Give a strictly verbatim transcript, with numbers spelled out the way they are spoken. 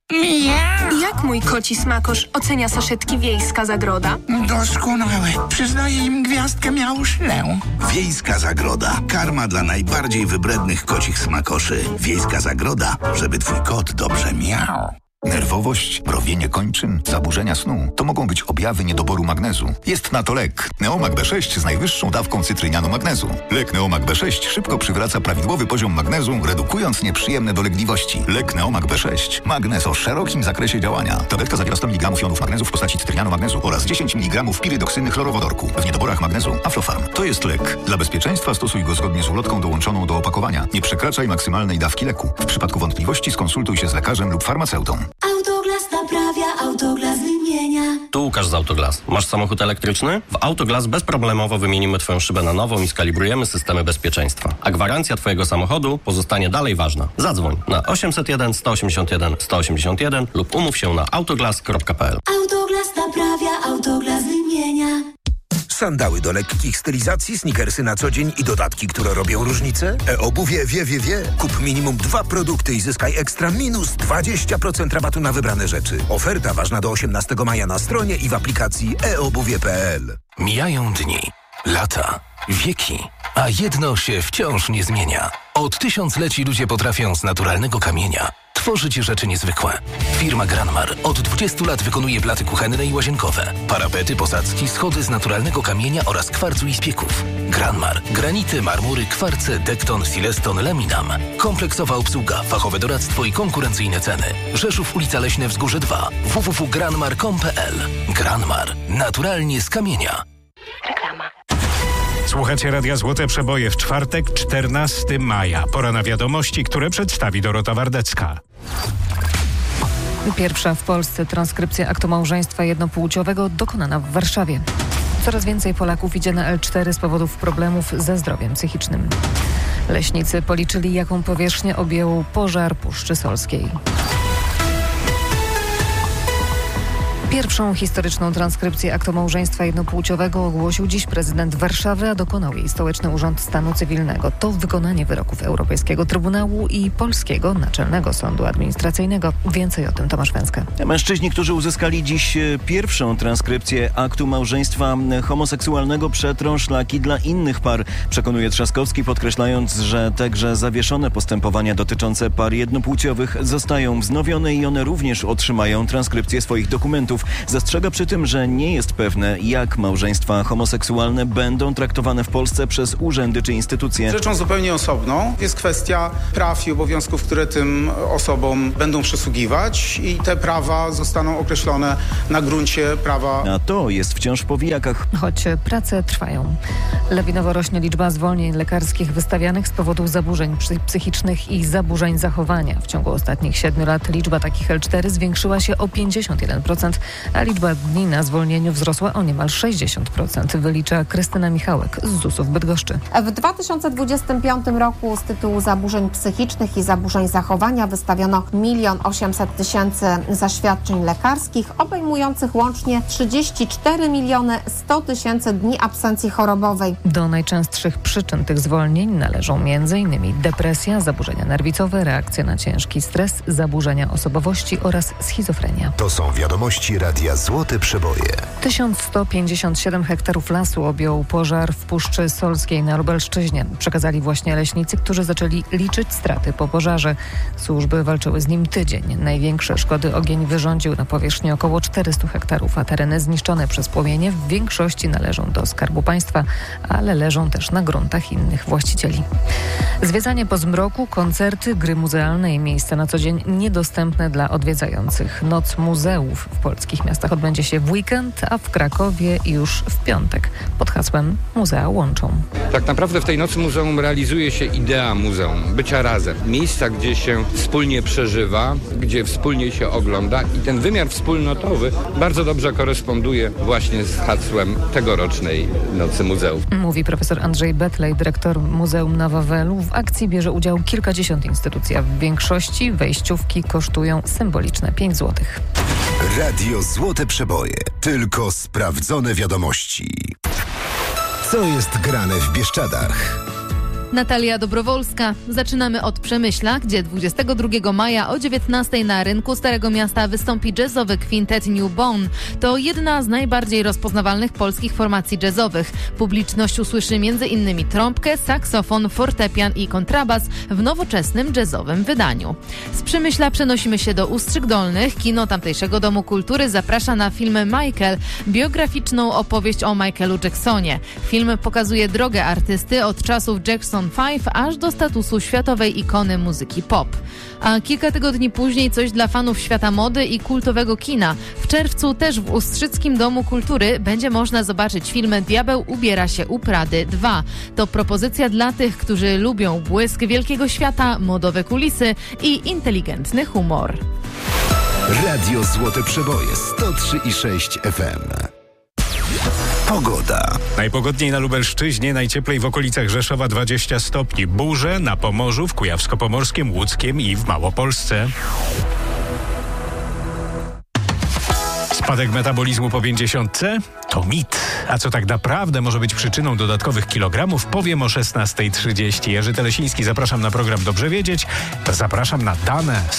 Miau. Jak mój koci smakosz ocenia saszetki Wiejska Zagroda? Doskonałe. Przyznaję im gwiazdkę miauszlę. Wiejska Zagroda. Karma dla najbardziej wybrednych kocich smakoszy. Wiejska Zagroda, żeby twój kot dobrze miał. Nerwowość, mrowienie kończyn, zaburzenia snu to mogą być objawy niedoboru magnezu. Jest na to lek Neomag B sześć z najwyższą dawką cytrynianu magnezu. Lek Neomag B sześć szybko przywraca prawidłowy poziom magnezu, redukując nieprzyjemne dolegliwości. Lek Neomag B sześć. Magnez o szerokim zakresie działania. Tabletka zawiera sto miligramów jonów magnezu w postaci cytrynianu magnezu oraz dziesięć miligramów pirydoksyny chlorowodorku. W niedoborach magnezu Aflofarm. To jest lek. Dla bezpieczeństwa stosuj go zgodnie z ulotką dołączoną do opakowania. Nie przekraczaj maksymalnej dawki leku. W przypadku wątpliwości skonsultuj się z lekarzem lub farmaceutą. Autoglas naprawia, Autoglas wymienia. Tu Łukasz z Autoglas. Masz samochód elektryczny? W Autoglas bezproblemowo wymienimy Twoją szybę na nową i skalibrujemy systemy bezpieczeństwa. A gwarancja Twojego samochodu pozostanie dalej ważna. Zadzwoń na osiemset jeden sto osiemdziesiąt jeden sto osiemdziesiąt jeden lub umów się na autoglas kropka p l. Autoglas naprawia, Autoglas wymienia. Sandały do lekkich stylizacji, sneakersy na co dzień i dodatki, które robią różnicę? E-obuwie wie, wie, wie. Kup minimum dwa produkty i zyskaj ekstra minus dwadzieścia procent rabatu na wybrane rzeczy. Oferta ważna do osiemnastego maja na stronie i w aplikacji e obuwie kropka p l. Mijają dni, lata, wieki, a jedno się wciąż nie zmienia. Od tysiącleci ludzie potrafią z naturalnego kamienia tworzyć rzeczy niezwykłe. Firma Granmar od dwudziestu lat wykonuje blaty kuchenne i łazienkowe, parapety, posadzki, schody z naturalnego kamienia oraz kwarcu i spieków. Granmar. Granity, marmury, kwarce, dekton, sileston, laminam. Kompleksowa obsługa, fachowe doradztwo i konkurencyjne ceny. Rzeszów, ulica Leśne Wzgórze dwa. w w w kropka granmar kropka com kropka p l. Granmar. Naturalnie z kamienia. Reklama. Słuchacie Radia Złote Przeboje w czwartek, czternastego maja. Pora na wiadomości, które przedstawi Dorota Wardecka. Pierwsza w Polsce transkrypcja aktu małżeństwa jednopłciowego dokonana w Warszawie. Coraz więcej Polaków idzie na el cztery z powodów problemów ze zdrowiem psychicznym. Leśnicy policzyli, jaką powierzchnię objął pożar Puszczy Solskiej. Pierwszą historyczną transkrypcję aktu małżeństwa jednopłciowego ogłosił dziś prezydent Warszawy, a dokonał jej Stołeczny Urząd Stanu Cywilnego. To wykonanie wyroków Europejskiego Trybunału i Polskiego Naczelnego Sądu Administracyjnego. Więcej o tym Tomasz Węska. Mężczyźni, którzy uzyskali dziś pierwszą transkrypcję aktu małżeństwa homoseksualnego, przetrą szlaki dla innych par, przekonuje Trzaskowski, podkreślając, że także zawieszone postępowania dotyczące par jednopłciowych zostają wznowione i one również otrzymają transkrypcję swoich dokumentów. Zastrzega przy tym, że nie jest pewne, jak małżeństwa homoseksualne będą traktowane w Polsce przez urzędy czy instytucje. Rzeczą zupełnie osobną jest kwestia praw i obowiązków, które tym osobom będą przysługiwać i te prawa zostaną określone na gruncie prawa. A to jest wciąż w powijakach. Choć prace trwają. Lawinowo rośnie liczba zwolnień lekarskich wystawianych z powodu zaburzeń psychicznych i zaburzeń zachowania. W ciągu ostatnich siedmiu lat liczba takich el cztery zwiększyła się o pięćdziesiąt jeden procent, a liczba dni na zwolnieniu wzrosła o niemal sześćdziesiąt procent, wylicza Krystyna Michałek z zusu w Bydgoszczy. W dwa tysiące dwudziestym piątym roku z tytułu zaburzeń psychicznych i zaburzeń zachowania wystawiono milion osiemset tysięcy zaświadczeń lekarskich, obejmujących łącznie trzydzieści cztery miliony sto tysięcy dni absencji chorobowej. Do najczęstszych przyczyn tych zwolnień należą m.in. depresja, zaburzenia nerwicowe, reakcja na ciężki stres, zaburzenia osobowości oraz schizofrenia. To są wiadomości Radia Złote Przeboje. tysiąc sto pięćdziesiąt siedem hektarów lasu objął pożar w Puszczy Solskiej na Lubelszczyźnie. Przekazali właśnie leśnicy, którzy zaczęli liczyć straty po pożarze. Służby walczyły z nim tydzień. Największe szkody ogień wyrządził na powierzchni około czterystu hektarów, a tereny zniszczone przez płomienie w większości należą do Skarbu Państwa, ale leżą też na gruntach innych właścicieli. Zwiedzanie po zmroku, koncerty, gry muzealne i miejsca na co dzień niedostępne dla odwiedzających. Noc muzeów w polskich miastach odbędzie się w weekend, a w Krakowie już w piątek pod hasłem Muzea łączą. Tak naprawdę w tej nocy muzeum realizuje się idea muzeum, bycia razem. Miejsca, gdzie się wspólnie przeżywa, gdzie wspólnie się ogląda i ten wymiar wspólnotowy bardzo dobrze koresponduje właśnie z hasłem tegorocznej Nocy Muzeów. Mówi profesor Andrzej Betlej, dyrektor Muzeum na Wawelu. W akcji bierze udział kilkadziesiąt instytucji, a w większości wejściówki kosztują symboliczne pięć złotych. Radio Złote Przeboje. Tylko sprawdzone wiadomości. Co jest grane w Bieszczadach? Natalia Dobrowolska. Zaczynamy od Przemyśla, gdzie dwudziestego drugiego maja o dziewiętnastej na rynku Starego Miasta wystąpi jazzowy kwintet New Bone. To jedna z najbardziej rozpoznawalnych polskich formacji jazzowych. Publiczność usłyszy m.in. trąbkę, saksofon, fortepian i kontrabas w nowoczesnym jazzowym wydaniu. Z Przemyśla przenosimy się do Ustrzyk Dolnych. Kino tamtejszego Domu Kultury zaprasza na film Michael, biograficzną opowieść o Michaelu Jacksonie. Film pokazuje drogę artysty od czasów Jackson pięć aż do statusu światowej ikony muzyki pop. A kilka tygodni później coś dla fanów świata mody i kultowego kina. W czerwcu też w Ustrzyckim Domu Kultury będzie można zobaczyć film Diabeł ubiera się u Prady dwa. To propozycja dla tych, którzy lubią błysk wielkiego świata, modowe kulisy i inteligentny humor. Radio Złote Przeboje sto trzy i sześć F M. Pogoda. Najpogodniej na Lubelszczyźnie, najcieplej w okolicach Rzeszowa dwadzieścia stopni. Burze na Pomorzu, w Kujawsko-Pomorskim, Łódzkiem i w Małopolsce. Spadek metabolizmu po pięćdziesiątce? To mit. A co tak naprawdę może być przyczyną dodatkowych kilogramów, powiem o szesnastej trzydzieści. Jerzy Telesiński, zapraszam na program Dobrze Wiedzieć. Zapraszam na dane